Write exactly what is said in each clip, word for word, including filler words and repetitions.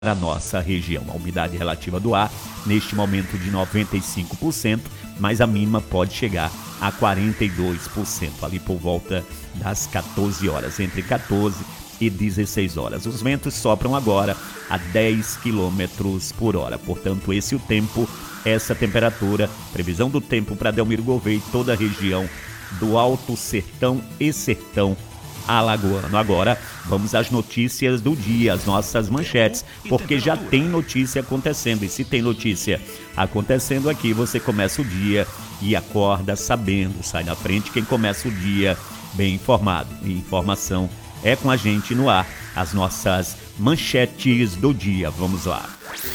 a nossa região. A umidade relativa do ar, neste momento de noventa e cinco por cento, mas a mínima pode chegar a quarenta e dois por cento, ali por volta das quatorze horas, entre quatorze e dezesseis horas. Os ventos sopram agora a dez quilômetros por hora, portanto esse é o tempo, essa temperatura, previsão do tempo para Delmiro Gouveia e toda a região do Alto Sertão e Sertão Alagoano. Agora vamos às notícias do dia, as nossas manchetes, porque já tem notícia acontecendo, e se tem notícia acontecendo aqui, você começa o dia e acorda sabendo, sai na frente quem começa o dia bem informado. E informação é com a gente no ar, as nossas manchetes do dia. Vamos lá.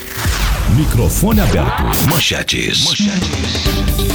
Microfone aberto. Manchetes. Manchetes.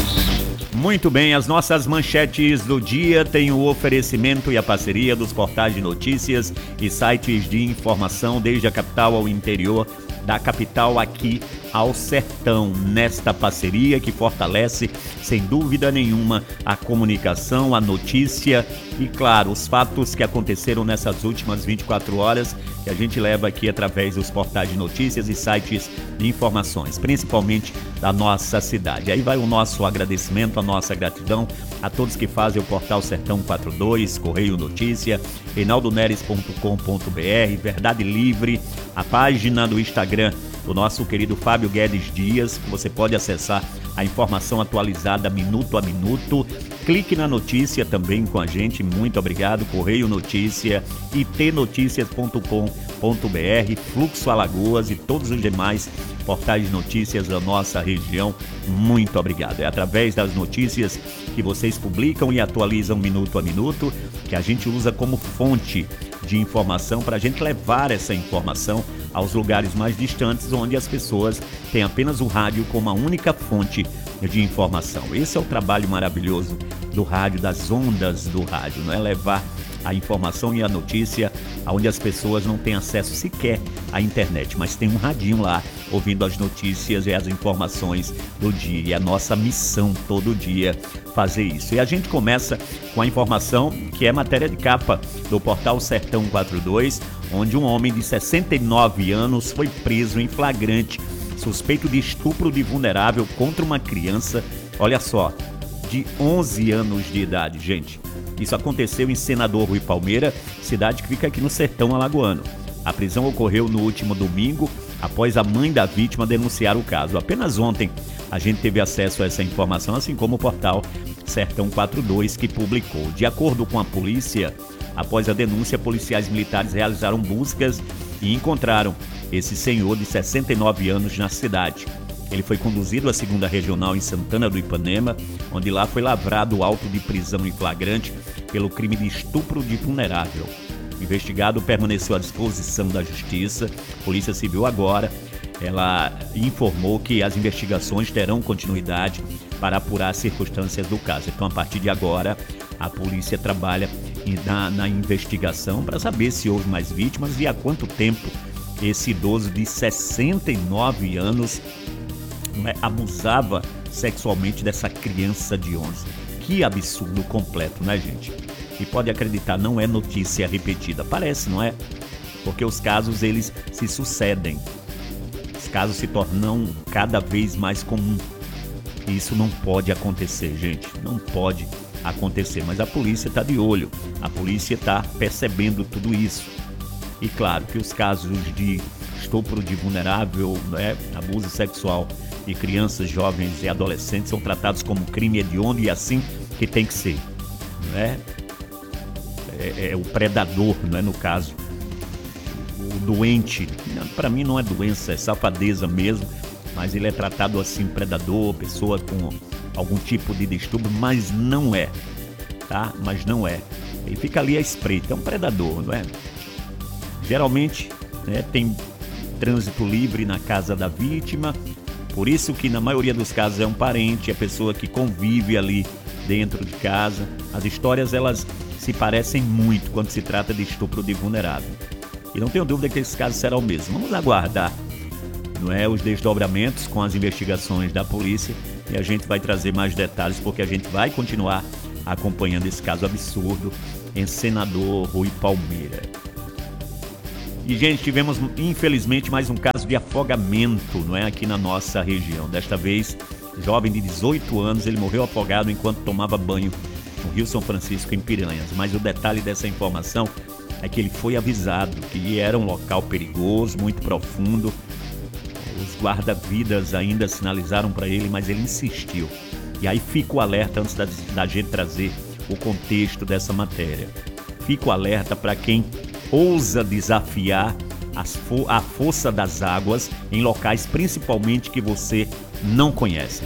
Muito bem, as nossas manchetes do dia têm o oferecimento e a parceria dos portais de notícias e sites de informação desde a capital ao interior, da capital aqui ao sertão, nesta parceria que fortalece, sem dúvida nenhuma, a comunicação, a notícia e, claro, os fatos que aconteceram nessas últimas vinte e quatro horas, que a gente leva aqui através dos portais de notícias e sites de informações, principalmente da nossa cidade. Aí vai o nosso agradecimento, a nossa gratidão a todos que fazem o portal Sertão quarenta e dois, Correio Notícia, reinaldo neres ponto com ponto br, Verdade Livre, a página do Instagram do nosso querido Fábio Guedes Dias, que você pode acessar a informação atualizada minuto a minuto. Clique na notícia também com a gente, muito obrigado. Correio Notícia, i t noticias ponto com ponto br, Fluxo Alagoas e todos os demais portais de notícias da nossa região, muito obrigado. É através das notícias que vocês publicam e atualizam minuto a minuto que a gente usa como fonte de informação para a gente levar essa informação aos lugares mais distantes, onde as pessoas têm apenas o rádio como a única fonte de informação. Esse é o trabalho maravilhoso do rádio, das ondas do rádio, não é? Levar a informação e a notícia onde as pessoas não têm acesso sequer à internet, mas tem um radinho lá, ouvindo as notícias e as informações do dia. E a nossa missão todo dia fazer isso. E a gente começa com a informação que é matéria de capa do portal Sertão quarenta e dois, onde um homem de sessenta e nove anos foi preso em flagrante, suspeito de estupro de vulnerável contra uma criança, olha só, de onze anos de idade, gente. Isso aconteceu em Senador Rui Palmeira, cidade que fica aqui no sertão alagoano. A prisão ocorreu no último domingo, após a mãe da vítima denunciar o caso. Apenas ontem a gente teve acesso a essa informação, assim como o portal Sertão quarenta e dois, que publicou. De acordo com a polícia, após a denúncia, policiais militares realizaram buscas e encontraram esse senhor de sessenta e nove anos na cidade. Ele foi conduzido à segunda regional em Santana do Ipanema, onde lá foi lavrado o auto de prisão em flagrante pelo crime de estupro de vulnerável. O investigado permaneceu à disposição da Justiça. A Polícia Civil agora, ela informou que as investigações terão continuidade para apurar as circunstâncias do caso. Então, a partir de agora, a polícia trabalha na, na investigação para saber se houve mais vítimas e há quanto tempo esse idoso de sessenta e nove anos né, abusava sexualmente dessa criança de onze. Que absurdo completo, né, gente? E pode acreditar, não é notícia repetida. Parece, não é? Porque os casos, eles se sucedem. Os casos se tornam cada vez mais comuns. E isso não pode acontecer, gente. Não pode acontecer. Mas a polícia está de olho. A polícia está percebendo tudo isso. E claro que os casos de estupro de vulnerável, né, abuso sexual de crianças, jovens e adolescentes são tratados como crime hediondo e assim que tem que ser, não é? É, é o predador, não é, no caso, o doente. Para mim não é doença, é safadeza mesmo, mas ele é tratado assim, predador, pessoa com algum tipo de distúrbio, mas não é, tá? Mas não é. Ele fica ali à espreita, é um predador, não é? Geralmente, né, tem trânsito livre na casa da vítima, por isso que na maioria dos casos é um parente, a pessoa que convive ali dentro de casa. As histórias, elas se parecem muito quando se trata de estupro de vulnerável. E não tenho dúvida que esse caso será o mesmo. Vamos aguardar, não é, os desdobramentos com as investigações da polícia e a gente vai trazer mais detalhes, porque a gente vai continuar acompanhando esse caso absurdo em Senador Rui Palmeira. E, gente, tivemos, infelizmente, mais um caso de afogamento, não é, aqui na nossa região. Desta vez, jovem de dezoito anos, ele morreu afogado enquanto tomava banho no Rio São Francisco, em Piranhas. Mas o detalhe dessa informação é que ele foi avisado que era um local perigoso, muito profundo. Os guarda-vidas ainda sinalizaram para ele, mas ele insistiu. E aí fica o alerta antes da, da gente trazer o contexto dessa matéria. Fica o alerta para quem ousa desafiar as fo- a força das águas em locais principalmente que você não conhece.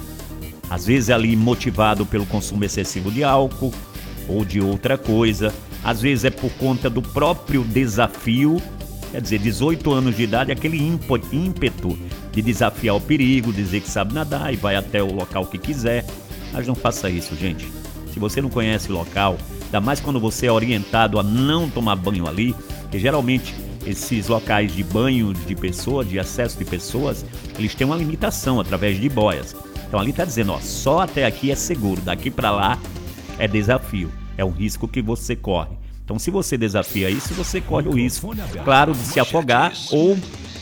Às vezes é ali motivado pelo consumo excessivo de álcool ou de outra coisa. Às vezes é por conta do próprio desafio. Quer dizer, dezoito anos de idade, aquele ímpeto de desafiar o perigo, dizer que sabe nadar e vai até o local que quiser. Mas não faça isso, gente. Se você não conhece o local, ainda mais quando você é orientado a não tomar banho ali, que geralmente esses locais de banho de pessoas, de acesso de pessoas, eles têm uma limitação através de boias. Então ali está dizendo, ó, só até aqui é seguro, daqui para lá é desafio, é um risco que você corre. Então se você desafia isso, você corre o risco, claro, de se afogar ou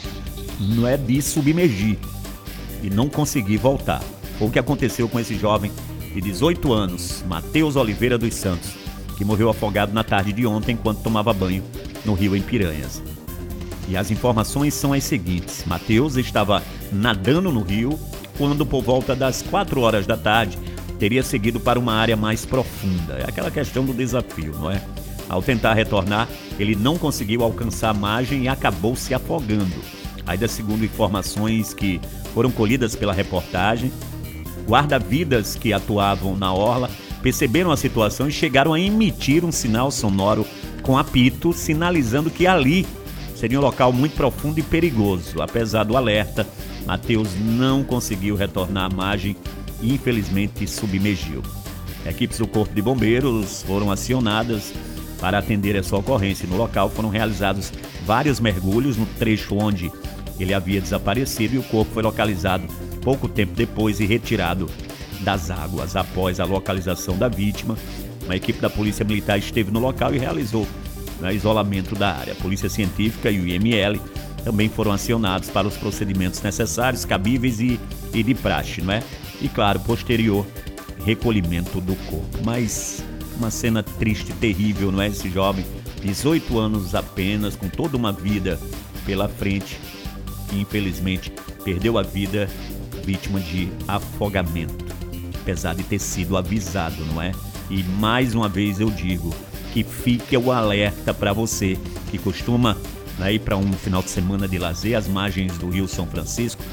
não é de submergir e não conseguir voltar. Foi o que aconteceu com esse jovem de dezoito anos, Matheus Oliveira dos Santos, que morreu afogado na tarde de ontem enquanto tomava banho no rio em Piranhas. E as informações são as seguintes: Matheus estava nadando no rio quando, por volta das quatro horas da tarde, teria seguido para uma área mais profunda. É aquela questão do desafio, não é? Ao tentar retornar, ele não conseguiu alcançar a margem e acabou se afogando. Ainda segundo informações que foram colhidas pela reportagem, guarda-vidas que atuavam na orla perceberam a situação e chegaram a emitir um sinal sonoro com apito, sinalizando que ali seria um local muito profundo e perigoso. Apesar do alerta, Matheus não conseguiu retornar à margem e infelizmente submergiu. Equipes do Corpo de Bombeiros foram acionadas para atender essa ocorrência. No local foram realizados vários mergulhos no trecho onde ele havia desaparecido e o corpo foi localizado pouco tempo depois e retirado das águas. Após a localização da vítima, uma equipe da Polícia Militar esteve no local e realizou, né, isolamento da área. A Polícia Científica e o I M L também foram acionados para os procedimentos necessários, cabíveis e, e de praxe, não é? E claro, posterior recolhimento do corpo. Mas uma cena triste, terrível, não é? Esse jovem, dezoito anos apenas, com toda uma vida pela frente, que infelizmente perdeu a vida vítima de afogamento, apesar de ter sido avisado, não é? E mais uma vez eu digo que fique o alerta para você que costuma, né, ir para um final de semana de lazer às margens do Rio São Francisco.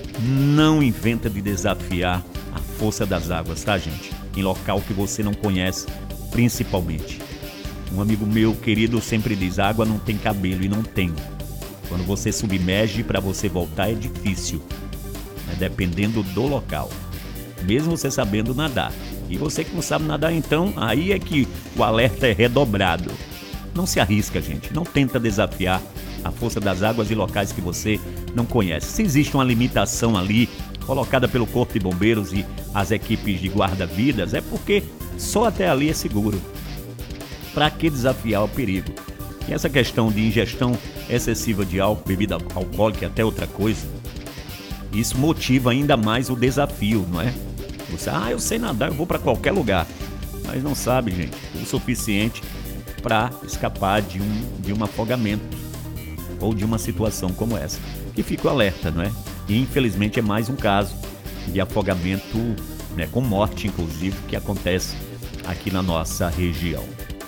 Não inventa de desafiar a força das águas, tá, gente? Em local que você não conhece, principalmente. Um amigo meu querido sempre diz: água não tem cabelo, e não tem. Quando você submerge, para você voltar é difícil, né? Dependendo do local, mesmo você sabendo nadar. E você que não sabe nadar, então aí é que o alerta é redobrado. Não se arrisca, gente, não tenta desafiar a força das águas em locais que você não conhece. Se existe uma limitação ali, colocada pelo Corpo de Bombeiros e as equipes de guarda-vidas, é porque só até ali é seguro. Para que desafiar o perigo? E essa questão de ingestão excessiva de álcool, bebida alcoólica e até outra coisa, isso motiva ainda mais o desafio, não é? Você, ah, eu sei nadar, eu vou para qualquer lugar. Mas não sabe, gente, o suficiente para escapar de um, de um afogamento ou de uma situação como essa. Que fica o alerta, não é? E infelizmente é mais um caso de afogamento, né, com morte inclusive, que acontece aqui na nossa região.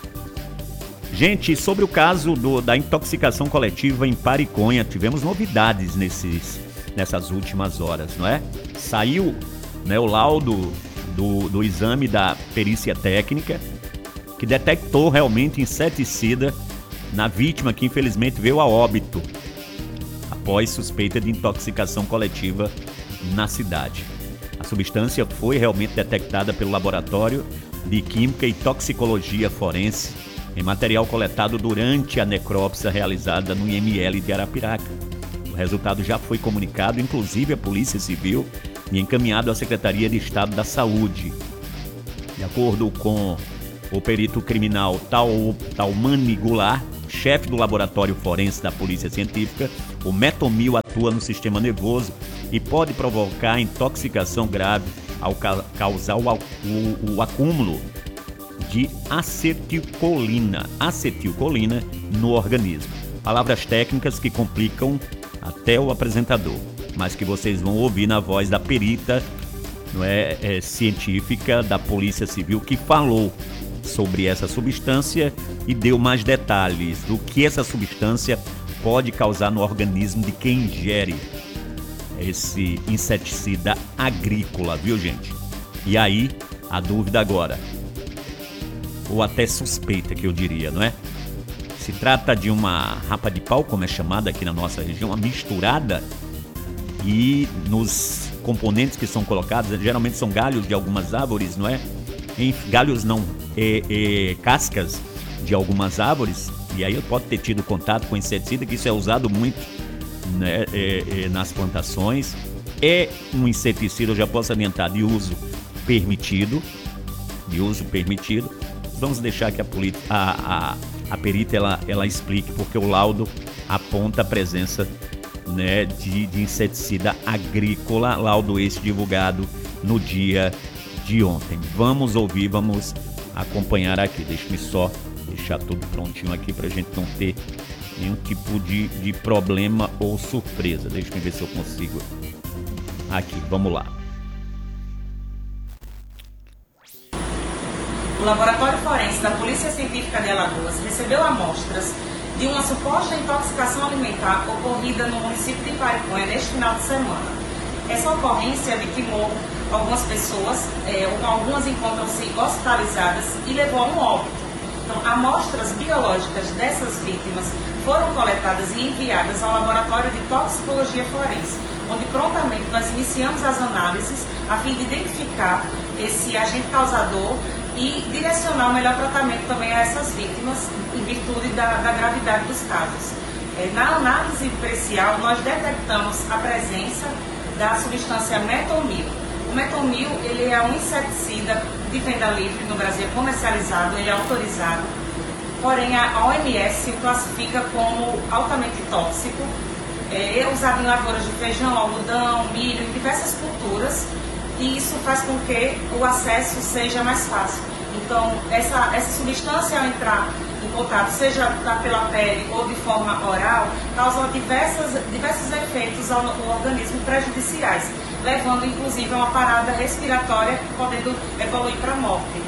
Gente, sobre o caso do, da intoxicação coletiva em Pariconha, tivemos novidades nesses, nessas últimas horas, não é? Saiu, né, o laudo do, do exame da perícia técnica, que detectou realmente inseticida na vítima, que infelizmente veio a óbito após suspeita de intoxicação coletiva na cidade. A substância foi realmente detectada pelo Laboratório de Química e Toxicologia Forense em material coletado durante a necrópsia realizada no I M L de Arapiraca. O resultado já foi comunicado, inclusive à Polícia Civil, e encaminhado à Secretaria de Estado da Saúde. De acordo com o perito criminal Tal, Talmani Goulart, chefe do laboratório forense da Polícia Científica, o metomil atua no sistema nervoso e pode provocar intoxicação grave ao ca- causar o, o, o acúmulo de acetilcolina, acetilcolina no organismo. Palavras técnicas que complicam até o apresentador, mas que vocês vão ouvir na voz da perita, não é, é, científica da Polícia Civil, que falou sobre essa substância e deu mais detalhes do que essa substância pode causar no organismo de quem ingere esse inseticida agrícola, viu, gente? E aí, a dúvida agora, ou até suspeita que eu diria, não é? Se trata de uma rapa de pau, como é chamada aqui na nossa região, uma misturada, e nos componentes que são colocados, geralmente são galhos de algumas árvores, não é? Em galhos não, é, é, cascas de algumas árvores, e aí pode ter tido contato com inseticida, que isso é usado muito, né, é, é, nas plantações. É um inseticida, eu já posso adiantar, de uso permitido, de uso permitido. Vamos deixar que a, a, a, a perita ela, ela explique, porque o laudo aponta a presença, né, de, de inseticida agrícola, laudo esse divulgado no dia de ontem. Vamos ouvir, vamos acompanhar aqui. Deixa-me só deixar tudo prontinho aqui para a gente não ter nenhum tipo de, de problema ou surpresa. Deixa-me ver se eu consigo. Aqui, vamos lá. O Laboratório Forense da Polícia Científica de Alagoas recebeu amostras de uma suposta intoxicação alimentar ocorrida no município de Pariconha neste final de semana. Essa ocorrência vitimou algumas pessoas, é, algumas encontram-se hospitalizadas e levou a um óbito. Então, amostras biológicas dessas vítimas foram coletadas e enviadas ao Laboratório de Toxicologia Forense, onde prontamente nós iniciamos as análises a fim de identificar esse agente causador e direcionar o melhor tratamento também a essas vítimas, em virtude da, da gravidade dos casos. É, na análise pericial, nós detectamos a presença da substância metomil. O metomil, ele é um inseticida de venda livre no Brasil, comercializado, ele é autorizado, porém a O M S o classifica como altamente tóxico. É, é usado em lavouras de feijão, algodão, milho, em diversas culturas, e isso faz com que o acesso seja mais fácil. Então, essa, essa substância, ao entrar em contato, seja pela pele ou de forma oral, causa diversas, diversos efeitos ao, ao organismo prejudiciais, levando inclusive a uma parada respiratória, podendo evoluir para a morte.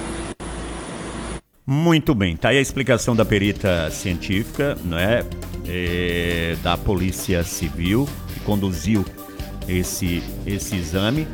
Muito bem, tá aí a explicação da perita científica, não é? É, da Polícia Civil, que conduziu esse, esse exame.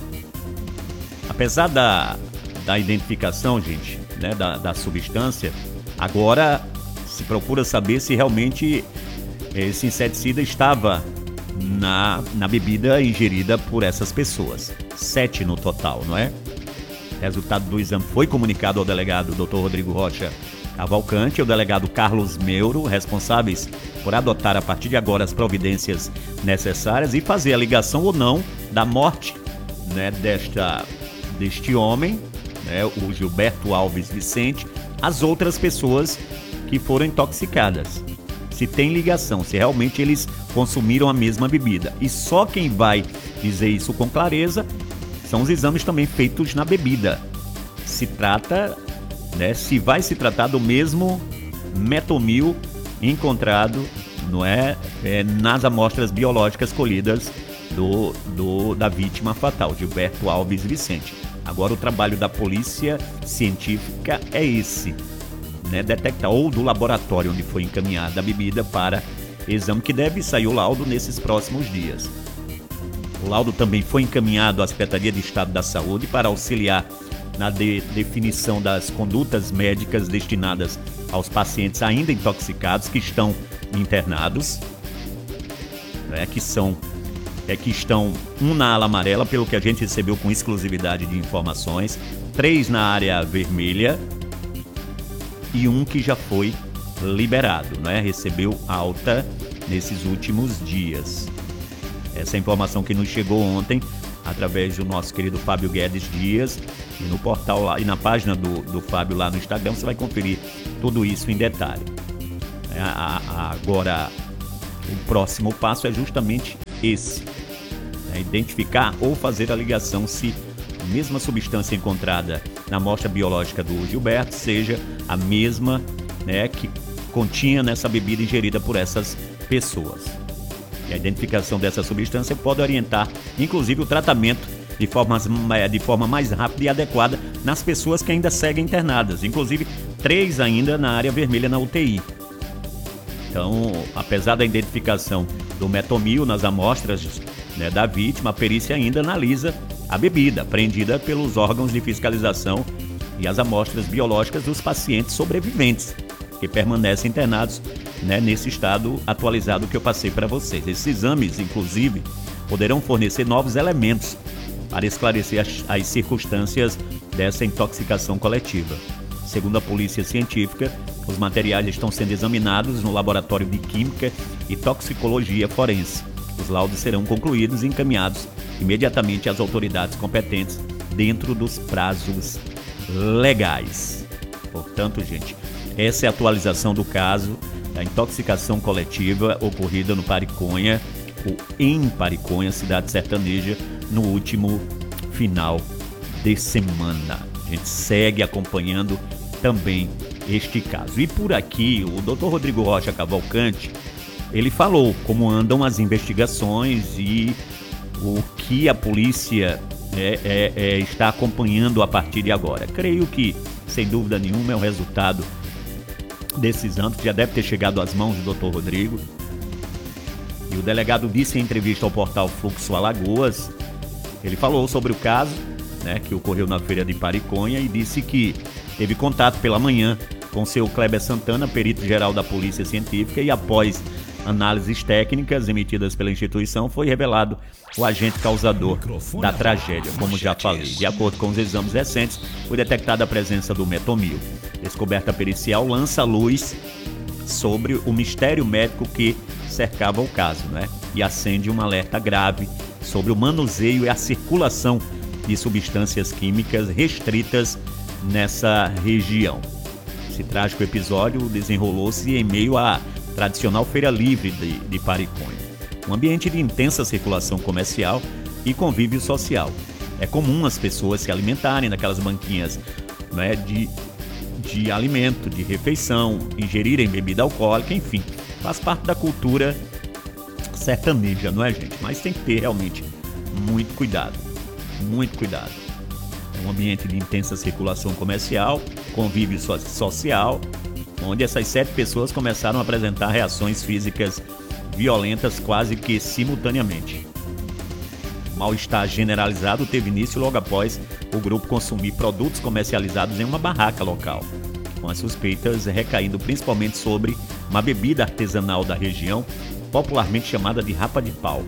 Apesar da, da identificação, gente, né, da, da substância, agora se procura saber se realmente esse inseticida estava na, na bebida ingerida por essas pessoas. Sete no total, não é? O resultado do exame foi comunicado ao delegado doutor Rodrigo Rocha Cavalcante e ao delegado Carlos Meuro, responsáveis por adotar a partir de agora as providências necessárias e fazer a ligação ou não da morte, né, desta, deste homem, né, o Gilberto Alves Vicente, às outras pessoas que foram intoxicadas. Se tem ligação, se realmente eles consumiram a mesma bebida. E só quem vai dizer isso com clareza são os exames também feitos na bebida. Se trata, né, se vai se tratar do mesmo metomil encontrado, não é, é nas amostras biológicas colhidas do, do, da vítima fatal, Gilberto Alves Vicente. Agora o trabalho da Polícia Científica é esse, né, detectar, ou do laboratório onde foi encaminhada a bebida para exame, que deve sair o laudo nesses próximos dias. O laudo também foi encaminhado à Secretaria de Estado da Saúde para auxiliar na de, definição das condutas médicas destinadas aos pacientes ainda intoxicados que estão internados, né, que são é que estão um na ala amarela, pelo que a gente recebeu com exclusividade de informações, três na área vermelha e um que já foi liberado, né? Recebeu alta nesses últimos dias. Essa é a informação que nos chegou ontem através do nosso querido Fábio Guedes Dias, e no portal lá e na página do, do Fábio lá no Instagram você vai conferir tudo isso em detalhe. A, a, agora, o próximo passo é justamente esse, né? Identificar ou fazer a ligação se a mesma substância encontrada na amostra biológica do Gilberto seja a mesma, né, que continha nessa bebida ingerida por essas pessoas. E a identificação dessa substância pode orientar, inclusive, o tratamento de forma, de forma mais rápida e adequada nas pessoas que ainda seguem internadas, inclusive três ainda na área vermelha na U T I. Então, apesar da identificação do metomil nas amostras, né, da vítima, a perícia ainda analisa a bebida apreendida pelos órgãos de fiscalização e as amostras biológicas dos pacientes sobreviventes que permanecem internados, né, nesse estado atualizado que eu passei para vocês. Esses exames, inclusive, poderão fornecer novos elementos para esclarecer as, as circunstâncias dessa intoxicação coletiva. Segundo a Polícia Científica, os materiais estão sendo examinados no Laboratório de Química e Toxicologia Forense. Os laudos serão concluídos e encaminhados imediatamente às autoridades competentes dentro dos prazos legais. Portanto, gente, essa é a atualização do caso da intoxicação coletiva ocorrida no Pariconha, ou em Pariconha, cidade sertaneja, no último final de semana. A gente segue acompanhando também este caso. E por aqui, o doutor Rodrigo Rocha Cavalcante, ele falou como andam as investigações e o que a polícia é, é, é, está acompanhando a partir de agora. Creio que, sem dúvida nenhuma, é o resultado desses anos que já deve ter chegado às mãos do doutor Rodrigo. E o delegado disse em entrevista ao portal Fluxo Alagoas, ele falou sobre o caso, né, que ocorreu na feira de Pariconha, e disse que teve contato pela manhã com o seu Kleber Santana, perito-geral da Polícia Científica, e após análises técnicas emitidas pela instituição, foi revelado o agente causador da tragédia, como já falei. De acordo com os exames recentes, foi detectada a presença do metomil. Descoberta pericial lança luz sobre o mistério médico que cercava o caso, né? E acende um alerta grave sobre o manuseio e a circulação de substâncias químicas restritas nessa região. Esse trágico episódio desenrolou-se em meio à tradicional Feira Livre de, de Pariconha, um ambiente de intensa circulação comercial e convívio social. É comum as pessoas se alimentarem naquelas banquinhas, né, de, de alimento, de refeição, ingerirem bebida alcoólica, enfim, faz parte da cultura sertaneja, não é, gente? Mas tem que ter realmente muito cuidado, muito cuidado. É um ambiente de intensa circulação comercial, convívio so- social, onde essas sete pessoas começaram a apresentar reações físicas violentas quase que simultaneamente. O mal-estar generalizado teve início logo após o grupo consumir produtos comercializados em uma barraca local, com as suspeitas recaindo principalmente sobre uma bebida artesanal da região, popularmente chamada de rapa de pau.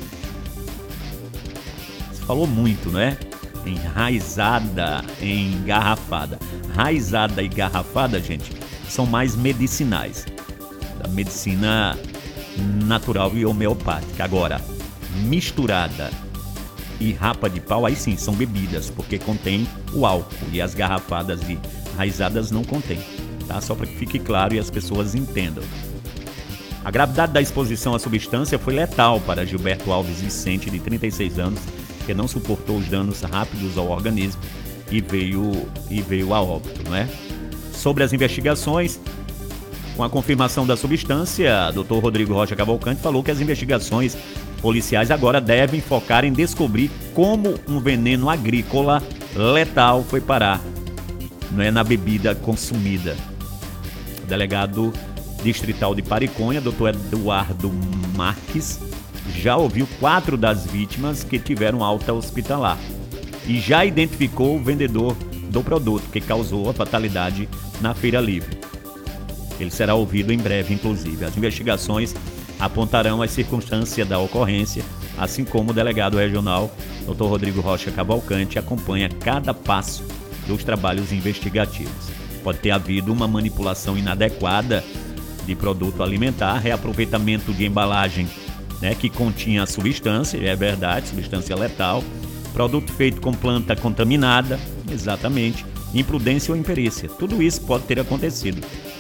Se falou muito, né? Enraizada, engarrafada. Raizada e garrafada, gente, são mais medicinais, da medicina natural e homeopática. Agora, misturada e rapa de pau, aí sim, são bebidas, porque contém o álcool, e as garrafadas e raizadas não contêm, tá? Só para que fique claro e as pessoas entendam. A gravidade da exposição à substância foi letal para Gilberto Alves Vicente, de trinta e seis anos, que não suportou os danos rápidos ao organismo e veio, e veio a óbito, não é? Sobre as investigações, com a confirmação da substância, o doutor Rodrigo Rocha Cavalcante falou que as investigações policiais agora devem focar em descobrir como um veneno agrícola letal foi parar, não é, na bebida consumida. O delegado distrital de Pariconha, doutor Eduardo Marques, já ouviu quatro das vítimas que tiveram alta hospitalar e já identificou o vendedor do produto que causou a fatalidade na Feira Livre. Ele será ouvido em breve, inclusive. As investigações apontarão as circunstâncias da ocorrência, assim como o delegado regional, doutor Rodrigo Rocha Cavalcante, acompanha cada passo dos trabalhos investigativos. Pode ter havido uma manipulação inadequada de produto alimentar, reaproveitamento de embalagem, né, que continha a substância, é verdade, substância letal, produto feito com planta contaminada, exatamente, imprudência ou imperícia. Tudo isso pode ter acontecido.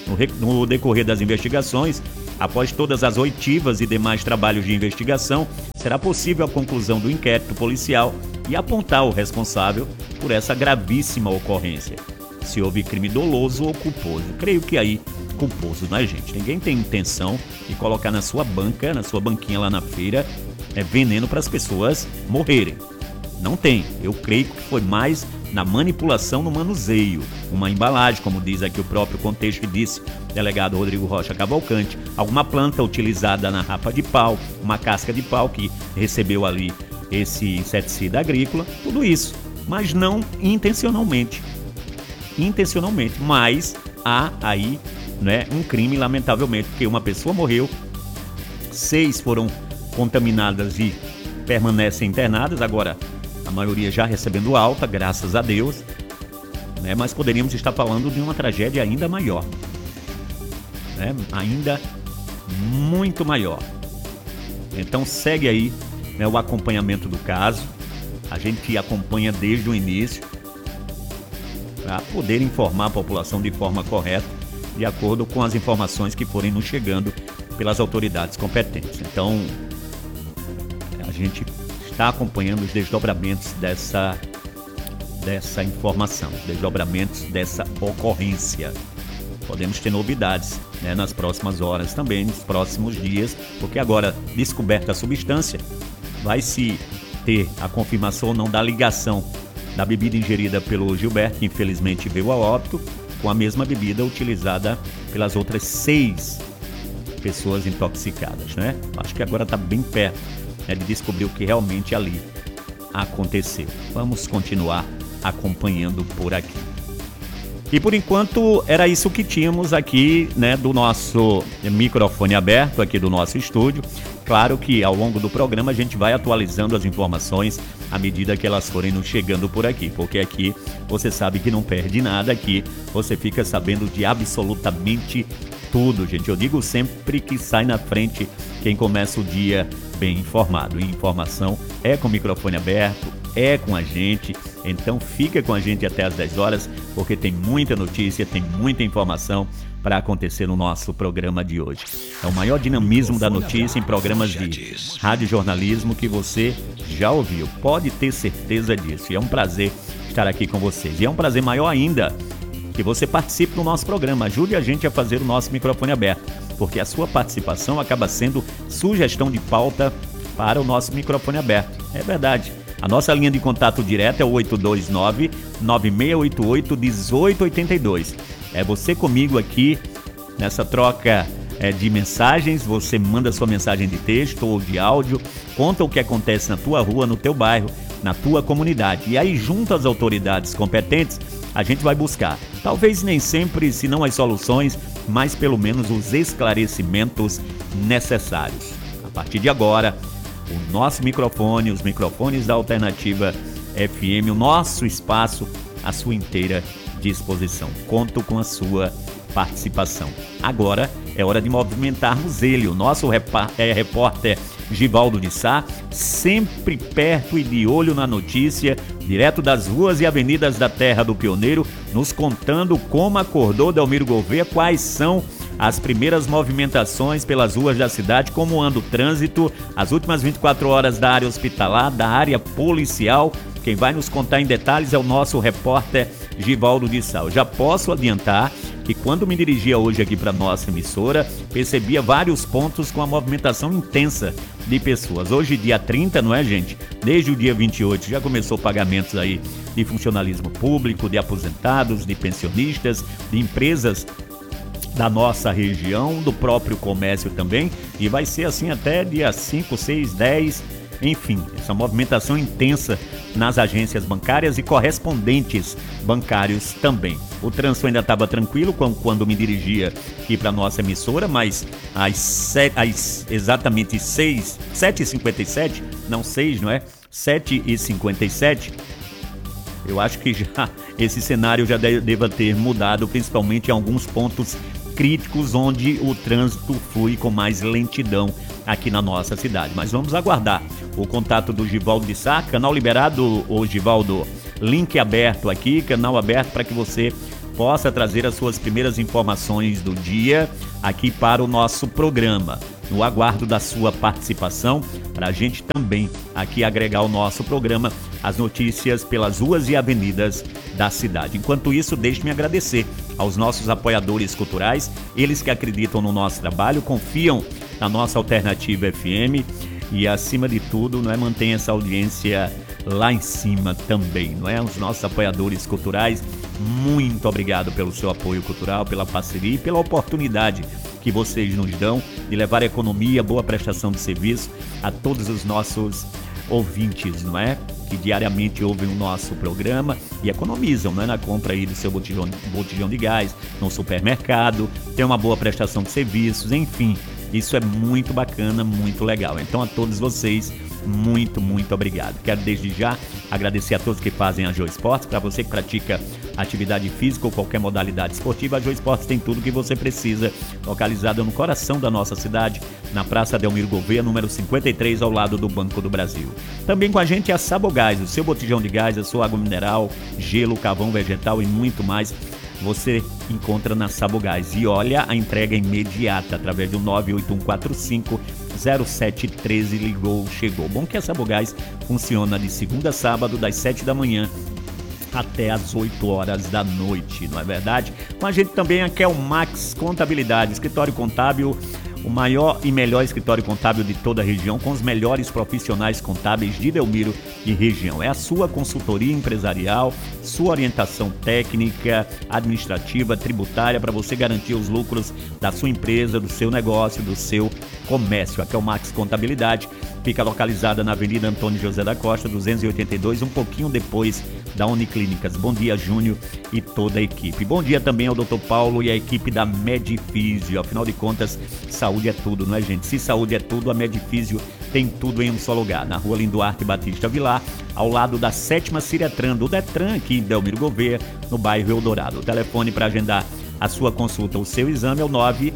No, re, no decorrer das investigações, após todas as oitivas e demais trabalhos de investigação, será possível a conclusão do inquérito policial e apontar o responsável por essa gravíssima ocorrência. Se houve crime doloso ou culposo. Creio que aí, culposo, né, gente? Ninguém tem intenção de colocar na sua banca, na sua banquinha lá na feira, é, veneno para as pessoas morrerem. Não tem. Eu creio que foi mais na manipulação, no manuseio. Uma embalagem, como diz aqui o próprio contexto que disse o delegado Rodrigo Rocha Cavalcante, alguma planta utilizada na rapa de pau, uma casca de pau que recebeu ali esse inseticida agrícola, tudo isso, mas não intencionalmente. Intencionalmente, mas há aí, né, um crime, lamentavelmente, porque uma pessoa morreu, seis foram contaminadas e permanecem internadas, agora a maioria já recebendo alta, graças a Deus, né? Mas poderíamos estar falando de uma tragédia ainda maior, né? Ainda muito maior. Então segue aí, né, o acompanhamento do caso, a gente acompanha desde o início, para poder informar a população de forma correta, de acordo com as informações que forem nos chegando pelas autoridades competentes. Então, a gente está acompanhando os desdobramentos dessa, dessa informação, os desdobramentos dessa ocorrência. Podemos ter novidades, né, nas próximas horas também, nos próximos dias, porque agora, descoberta a substância, vai se ter a confirmação ou não da ligação da bebida ingerida pelo Gilberto, que infelizmente veio a óbito, com a mesma bebida utilizada pelas outras seis pessoas intoxicadas, né? Acho que agora está bem perto, né, de descobrir o que realmente ali aconteceu. Vamos continuar acompanhando por aqui. E por enquanto era isso que tínhamos aqui, né, do nosso microfone aberto aqui do nosso estúdio. Claro que ao longo do programa a gente vai atualizando as informações à medida que elas forem nos chegando por aqui, porque aqui você sabe que não perde nada, aqui você fica sabendo de absolutamente tudo, gente. Eu digo sempre que sai na frente quem começa o dia bem informado. E informação é com o microfone aberto, é com a gente. Então fica com a gente até às dez horas, porque tem muita notícia, tem muita informação para acontecer no nosso programa de hoje. É o maior dinamismo da notícia em programas de radiojornalismo que você já ouviu. Pode ter certeza disso. E é um prazer estar aqui com vocês. E é um prazer maior ainda que você participe do nosso programa. Ajude a gente a fazer o nosso microfone aberto, porque a sua participação acaba sendo sugestão de pauta para o nosso microfone aberto. É verdade. A nossa linha de contato direto é o oito dois nove, nove seis oito oito, um oito oito dois. É você comigo aqui nessa troca é, de mensagens. Você manda sua mensagem de texto ou de áudio, conta o que acontece na tua rua, no teu bairro, na tua comunidade. E aí, junto às autoridades competentes, a gente vai buscar, talvez nem sempre, se não as soluções, mas pelo menos os esclarecimentos necessários. A partir de agora, o nosso microfone, os microfones da Alternativa F M, o nosso espaço, à sua inteira disposição. Conto com a sua participação. Agora é hora de movimentarmos ele, o nosso repá- é, repórter Givaldo de Sá, sempre perto e de olho na notícia, direto das ruas e avenidas da Terra do Pioneiro, nos contando como acordou Delmiro Gouveia, quais são as primeiras movimentações pelas ruas da cidade, como anda o trânsito, as últimas vinte e quatro horas da área hospitalar, da área policial. Quem vai nos contar em detalhes é o nosso repórter Givaldo de Sá. Eu já posso adiantar que quando me dirigia hoje aqui para nossa emissora, percebia vários pontos com a movimentação intensa de pessoas. Hoje, dia trinta, não é, gente? Desde o dia vinte e oito já começou pagamentos aí de funcionalismo público, de aposentados, de pensionistas, de empresas da nossa região, do próprio comércio também, e vai ser assim até dia cinco, seis, dez, enfim, essa movimentação intensa nas agências bancárias e correspondentes bancários também. O trânsito ainda estava tranquilo quando me dirigia aqui para nossa emissora, mas às, sete, às exatamente seis, sete e cinquenta e sete, não seis, não é? sete e cinquenta e sete, eu acho que já esse cenário já deva ter mudado, principalmente em alguns pontos críticos onde o trânsito flui com mais lentidão aqui na nossa cidade. Mas vamos aguardar o contato do Givaldo de Sá, canal liberado, o Givaldo, link aberto aqui, canal aberto para que você possa trazer as suas primeiras informações do dia aqui para o nosso programa. No aguardo da sua participação, para a gente também aqui agregar ao nosso programa as notícias pelas ruas e avenidas da cidade. Enquanto isso, deixe-me agradecer aos nossos apoiadores culturais, eles que acreditam no nosso trabalho, confiam na nossa Alternativa F M e, acima de tudo, não é, mantém essa audiência lá em cima também, não é? Os nossos apoiadores culturais, muito obrigado pelo seu apoio cultural, pela parceria e pela oportunidade que vocês nos dão de levar economia, boa prestação de serviço a todos os nossos ouvintes, não é? Que diariamente ouvem o nosso programa e economizam, não é? Na compra aí do seu botijão, botijão de gás, no supermercado, tem uma boa prestação de serviços, enfim, isso é muito bacana, muito legal. Então, a todos vocês, muito, muito obrigado. Quero desde já agradecer a todos que fazem a Joe Esportes. Para você que pratica atividade física ou qualquer modalidade esportiva, a Joe Esportes tem tudo que você precisa, localizada no coração da nossa cidade, na Praça Delmiro Gouveia, número cinquenta e três, ao lado do Banco do Brasil. Também com a gente é a Sabogás, o seu botijão de gás, a sua água mineral, gelo, carvão vegetal e muito mais. Você encontra na Sabogás. E olha, a entrega é imediata através do nove oito um quatro cinco zero sete um três. Ligou, chegou. Bom que a Sabogás funciona de segunda a sábado, das sete da manhã até as oito horas da noite, não é verdade? Com a gente também aqui é o Max Contabilidade, escritório contábil, o maior e melhor escritório contábil de toda a região, com os melhores profissionais contábeis de Delmiro e região. É a sua consultoria empresarial, sua orientação técnica, administrativa, tributária, para você garantir os lucros da sua empresa, do seu negócio, do seu comércio. Aqui é o Max Contabilidade, fica localizada na Avenida Antônio José da Costa, duzentos e oitenta e dois, um pouquinho depois da Uniclínicas. Bom dia, Júnior e toda a equipe. Bom dia também ao doutor Paulo e a equipe da Medifísio. Afinal de contas, saúde é tudo, não é, gente? Se saúde é tudo, a Medifísio tem tudo em um só lugar. Na rua Linduarte Batista Vilar, ao lado da sétima Ciretran, do Detran, aqui em Delmiro Gouveia, no bairro Eldorado. O telefone para agendar a sua consulta, o seu exame, é o nove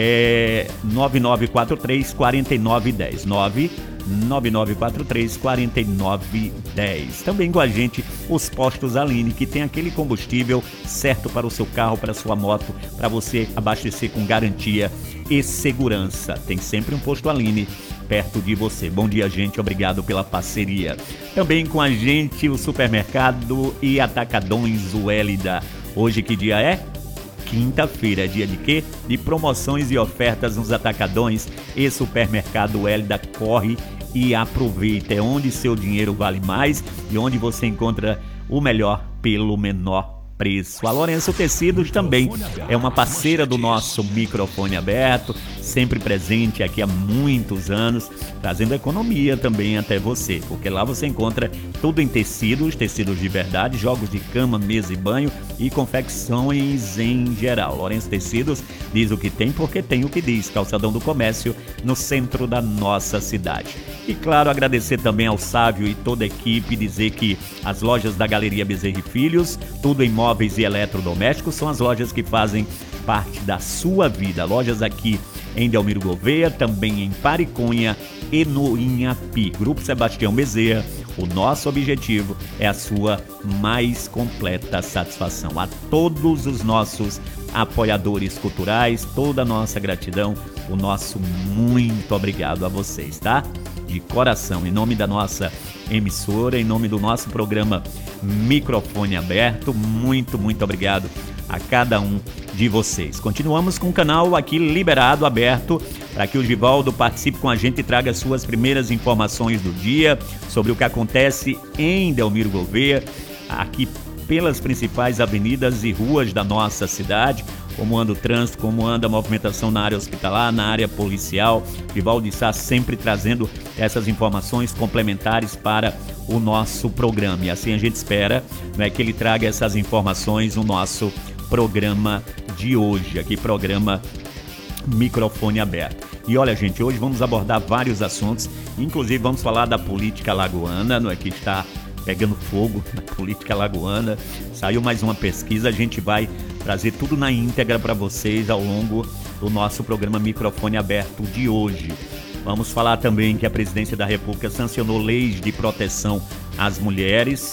nove quatro três quatro nove um zero. nove nove nove quatro três quatro nove um zero. Também com a gente os postos Aline, que tem aquele combustível certo para o seu carro, para a sua moto, para você abastecer com garantia e segurança. Tem sempre um posto Aline perto de você. Bom dia, gente, obrigado pela parceria. Também com a gente o supermercado e atacadões Uélida. Hoje que dia é? Quinta-feira, é dia de quê? De promoções e ofertas nos atacadões e supermercado Uélida. Corre e aproveita, é onde seu dinheiro vale mais e onde você encontra o melhor pelo menor preço. A Lourenço Tecidos também é uma parceira do nosso Microfone Aberto, sempre presente aqui há muitos anos, trazendo economia também até você, porque lá você encontra tudo em tecidos, tecidos de verdade, jogos de cama, mesa e banho e confecções em geral. Lourenço Tecidos diz o que tem porque tem o que diz. Calçadão do Comércio, no centro da nossa cidade. E claro, agradecer também ao Sávio e toda a equipe, dizer que as lojas da Galeria Bezerra e Filhos, tudo em móveis e eletrodomésticos, são as lojas que fazem parte da sua vida. Lojas aqui em Delmiro Gouveia, também em Pariconha e no Inhapi. Grupo Sebastião Bezerra, o nosso objetivo é a sua mais completa satisfação. A todos os nossos apoiadores culturais, toda a nossa gratidão, o nosso muito obrigado a vocês, tá? De coração, em nome da nossa emissora, em nome do nosso programa Microfone Aberto, muito, muito obrigado a cada um de vocês. Continuamos com o canal aqui liberado, aberto, para que o Givaldo participe com a gente e traga suas primeiras informações do dia sobre o que acontece em Delmiro Gouveia, aqui pelas principais avenidas e ruas da nossa cidade, como anda o trânsito, como anda a movimentação na área hospitalar, na área policial. Givaldo está sempre trazendo essas informações complementares para o nosso programa. E assim a gente espera, né, que ele traga essas informações no nosso programa de hoje, aqui programa Microfone Aberto. E olha, gente, hoje vamos abordar vários assuntos, inclusive vamos falar da política alagoana, não é, que está pegando fogo na política alagoana. Saiu mais uma pesquisa, a gente vai trazer tudo na íntegra para vocês ao longo do nosso programa Microfone Aberto de hoje. Vamos falar também que a Presidência da República sancionou leis de proteção às mulheres,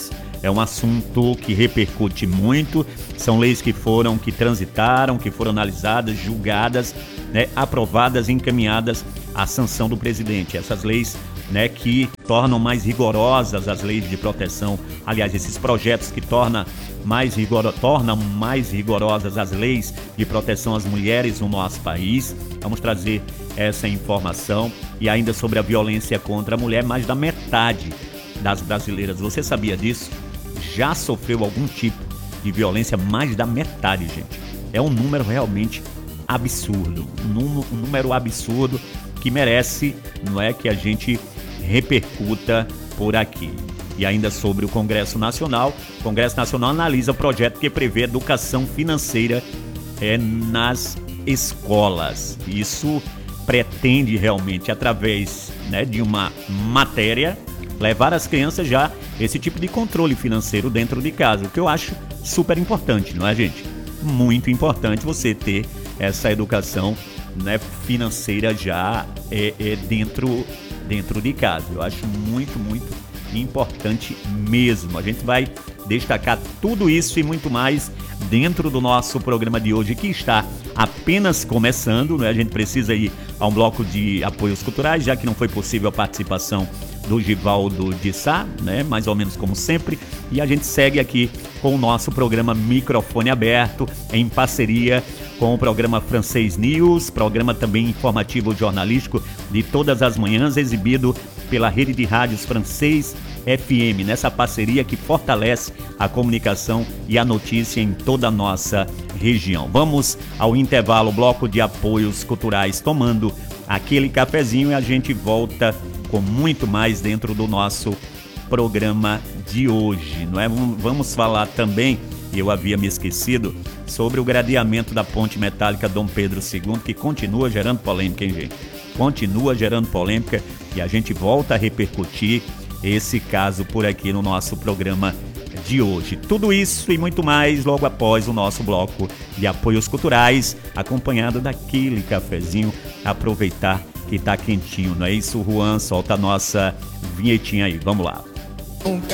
é um assunto que repercute muito, são leis que foram, que transitaram, que foram analisadas, julgadas, né, aprovadas, encaminhadas à sanção do presidente. Essas leis, né, que tornam mais rigorosas as leis de proteção, aliás, esses projetos que tornam mais, rigoro, tornam mais rigorosas as leis de proteção às mulheres no nosso país. Vamos trazer essa informação. E ainda sobre a violência contra a mulher, mais da metade das brasileiras, você sabia disso? Já sofreu algum tipo de violência, mais da metade, gente. É um número realmente absurdo, um número absurdo que merece, não é, que a gente repercuta por aqui. E ainda sobre o Congresso Nacional, o Congresso Nacional analisa o projeto que prevê educação financeira é, nas escolas. Isso pretende realmente, através, né, de uma matéria, levar às crianças já esse tipo de controle financeiro dentro de casa, o que eu acho super importante, não é, gente? Muito importante você ter essa educação, né, financeira já é, é dentro, dentro de casa. Eu acho muito, muito importante mesmo. A gente vai destacar tudo isso e muito mais dentro do nosso programa de hoje, que está apenas começando, né? A gente precisa ir a um bloco de apoios culturais, já que não foi possível a participação do Givaldo de Sá, né? Mais ou menos como sempre. E a gente segue aqui com o nosso programa Microfone Aberto, em parceria com o programa Francês News, programa também informativo jornalístico de todas as manhãs, exibido pela rede de rádios Francês F M, nessa parceria que fortalece a comunicação e a notícia em toda a nossa região. Vamos ao intervalo, bloco de apoios culturais, tomando aquele cafezinho, e a gente volta com muito mais dentro do nosso programa de hoje, não é? Vamos falar também, eu havia me esquecido, sobre o gradeamento da ponte metálica Dom Pedro segundo, que continua gerando polêmica, hein, gente? Continua gerando polêmica, e a gente volta a repercutir esse caso por aqui no nosso programa de hoje. Tudo isso e muito mais logo após o nosso bloco de apoios culturais, acompanhado daquele cafezinho. Aproveitar que tá quentinho, não é isso, Juan? Solta a nossa vinhetinha aí, vamos lá. Um